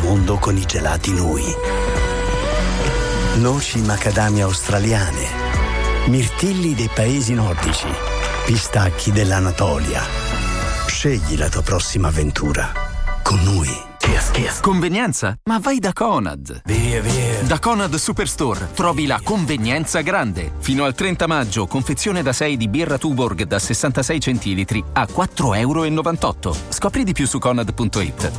mondo con i gelati Nui. Noci macadamia australiane, mirtilli dei paesi nordici, pistacchi dell'Anatolia. Scegli la tua prossima avventura con Nui. Convenienza? Ma vai da Conad. Via. Da Conad Superstore trovi la convenienza grande. Fino al 30 maggio, confezione da 6 di birra Tuborg da 66 centilitri a €4,98. Scopri di più su Conad.it.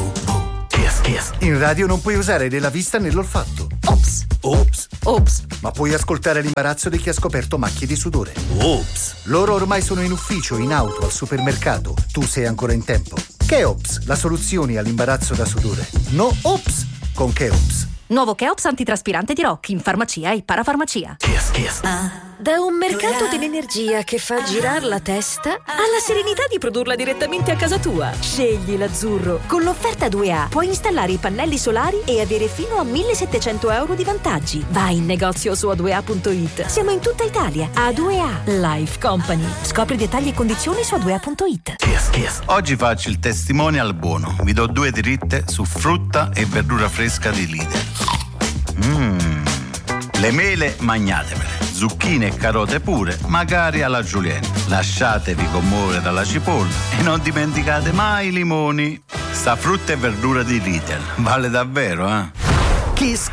In radio non puoi usare né la vista né l'olfatto. Ops. Ma puoi ascoltare l'imbarazzo di chi ha scoperto macchie di sudore. Loro ormai sono in ufficio, in auto, al supermercato. Tu sei ancora in tempo. Cheops, la soluzione all'imbarazzo da sudore. No ops con Cheops. Nuovo Cheops antitraspirante di Rock in farmacia e parafarmacia. Da un mercato dell'energia che fa girare la testa alla serenità di produrla direttamente a casa tua. Scegli l'Azzurro. Con l'offerta 2A puoi installare i pannelli solari e avere fino a €1.700 di vantaggi. Vai in negozio su A2A.it. Siamo in tutta Italia. A2A Life Company. Scopri dettagli e condizioni su A2A.it. Oggi faccio il testimonial buono. Vi do 2 dritte su frutta e verdura fresca di Lidl. Le mele magnatemele, zucchine e carote pure, magari alla julienne. Lasciatevi commuovere dalla cipolla e non dimenticate mai i limoni. Sta frutta e verdura di Lidl vale davvero, eh?